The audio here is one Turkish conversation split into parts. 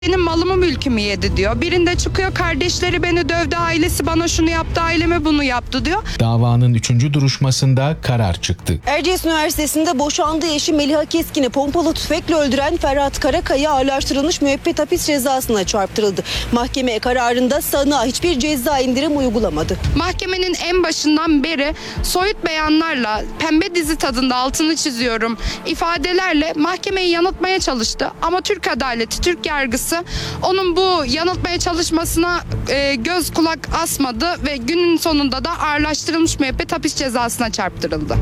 Benim malımı mülkümü yedi diyor. Birinde çıkıyor kardeşleri beni dövdü, ailesi bana şunu yaptı, aileme bunu yaptı diyor. Davanın 3. duruşmasında karar çıktı. Erciyes Üniversitesi'nde boşandığı eşi Meliha Keskin'i pompalı tüfekle öldüren Ferhat Karakaya ağırlaştırılmış müebbet hapis cezasına çarptırıldı. Mahkeme kararında sanığa hiçbir ceza indirim uygulamadı. Mahkemenin en başından beri soyut beyanlarla, pembe dizi tadında altını çiziyorum, ifadelerle mahkemeyi yanıltmaya çalıştı. Ama Türk adaleti, Türk yargısı onun bu yanıltmaya çalışmasına göz kulak asmadı ve günün sonunda da ağırlaştırılmış müebbet hapis cezasına çarptırıldı.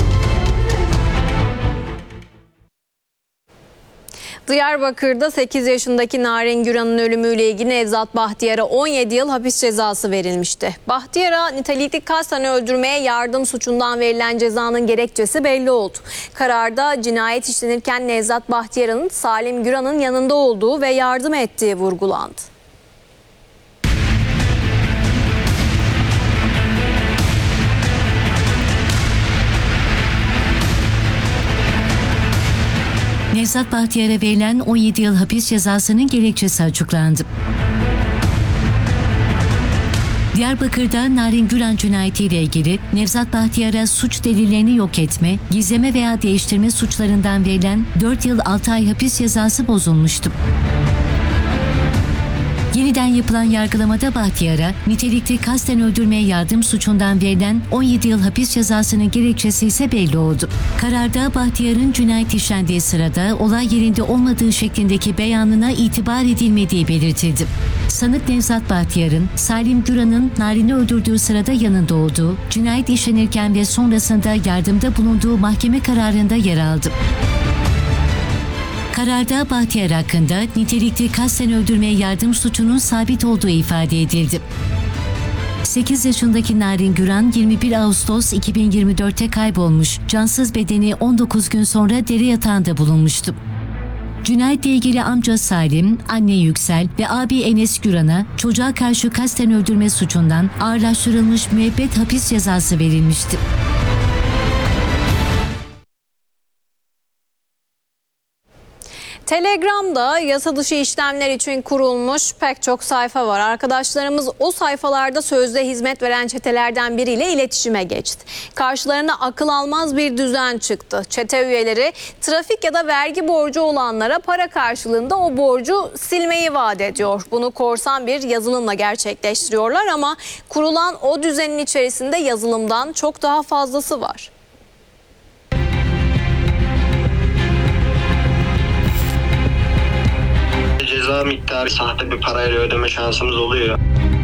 Diyarbakır'da 8 yaşındaki Narin Güran'ın ölümüyle ilgili Nevzat Bahtiyar'a 17 yıl hapis cezası verilmişti. Bahtiyar'a nitelikli kasten öldürmeye yardım suçundan verilen cezanın gerekçesi belli oldu. Kararda cinayet işlenirken Nevzat Bahtiyar'ın Salim Güran'ın yanında olduğu ve yardım ettiği vurgulandı. Nevzat Bahtiyar'a verilen 17 yıl hapis cezasının gerekçesi açıklandı. Diyarbakır'da Narin Güran cinayetiyle ilgili Nevzat Bahtiyar'a suç delillerini yok etme, gizleme veya değiştirme suçlarından verilen 4 yıl 6 ay hapis cezası bozulmuştu. Yeniden yapılan yargılamada Bahtiyar'a nitelikli kasten öldürmeye yardım suçundan verilen 17 yıl hapis cezasının gerekçesi ise belli oldu. Kararda Bahtiyar'ın cinayet işlendiği sırada olay yerinde olmadığı şeklindeki beyanına itibar edilmediği belirtildi. Sanık Nevzat Bahtiyar'ın Salim Güran'ın Narin'i öldürdüğü sırada yanında olduğu, cinayet işlenirken ve sonrasında yardımda bulunduğu mahkeme kararında yer aldı. Kararda Bahtiyar hakkında nitelikli kasten öldürmeye yardım suçunun sabit olduğu ifade edildi. 8 yaşındaki Narin Güran 21 Ağustos 2024'te kaybolmuş, cansız bedeni 19 gün sonra dere yatağında bulunmuştu. Cinayetle ilgili amca Salim, anne Yüksel ve abi Enes Güran'a çocuğa karşı kasten öldürme suçundan ağırlaştırılmış müebbet hapis cezası verilmişti. Telegram'da yasa dışı işlemler için kurulmuş pek çok sayfa var. Arkadaşlarımız o sayfalarda sözde hizmet veren çetelerden biriyle iletişime geçti. Karşılarına akıl almaz bir düzen çıktı. Çete üyeleri trafik ya da vergi borcu olanlara para karşılığında o borcu silmeyi vaat ediyor. Bunu korsan bir yazılımla gerçekleştiriyorlar ama kurulan o düzenin içerisinde yazılımdan çok daha fazlası var. Ceza miktarı sahte bir parayla ödeme şansımız oluyor.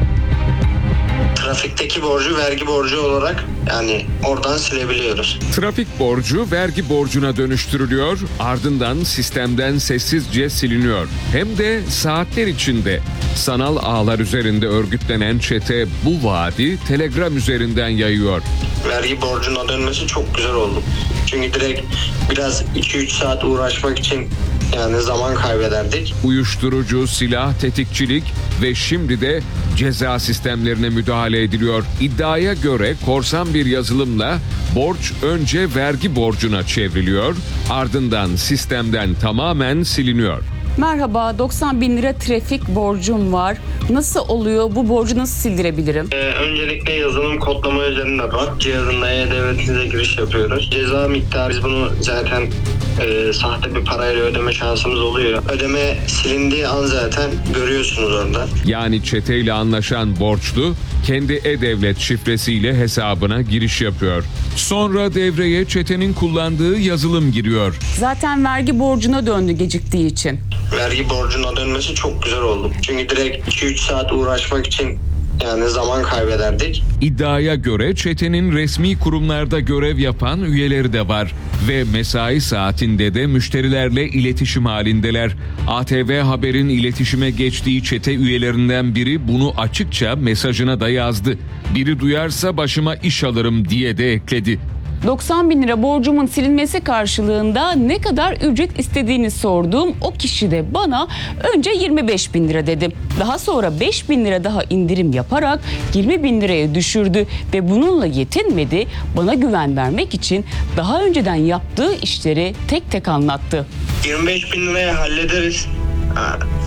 Trafikteki borcu vergi borcu olarak yani oradan silebiliyoruz. Trafik borcu vergi borcuna dönüştürülüyor, ardından sistemden sessizce siliniyor. Hem de saatler içinde. Sanal ağlar üzerinde örgütlenen çete bu vaadi Telegram üzerinden yayıyor. Vergi borcuna dönmesi çok güzel oldu. Çünkü direkt biraz 2-3 saat uğraşmak için yani zaman kaybederdik. Uyuşturucu, silah, tetikçilik ve şimdi de ceza sistemlerine müdahale ediliyor. İddiaya göre korsan bir yazılımla borç önce vergi borcuna çevriliyor, ardından sistemden tamamen siliniyor. Merhaba, 90 bin lira trafik borcum var. Nasıl oluyor? Bu borcu nasıl sildirebilirim? Öncelikle yazılım kodlama üzerinde bak. Cihazınla e-devletinize giriş yapıyoruz. Ceza miktarı biz bunu zaten sahte bir parayla ödeme şansımız oluyor. Ödeme silindiği an zaten görüyorsunuz orada. Yani çeteyle anlaşan borçlu kendi e-devlet şifresiyle hesabına giriş yapıyor. Sonra devreye çetenin kullandığı yazılım giriyor. Zaten vergi borcuna döndü geciktiği için. Vergi borcuna dönmesi çok güzel oldu. Çünkü direkt 2-3 saat uğraşmak için yani zaman kaybederdik. İddiaya göre çetenin resmi kurumlarda görev yapan üyeleri de var ve mesai saatinde de müşterilerle iletişim halindeler. ATV Haber'in iletişime geçtiği çete üyelerinden biri bunu açıkça mesajına da yazdı. Biri duyarsa başıma iş alırım diye de ekledi. 90 bin lira borcumun silinmesi karşılığında ne kadar ücret istediğini sorduğum o kişi de bana önce 25 bin lira dedi. Daha sonra 5 bin lira daha indirim yaparak 20 bin liraya düşürdü ve bununla yetinmedi. Bana güven vermek için daha önceden yaptığı işleri tek tek anlattı. 25 bin liraya hallederiz.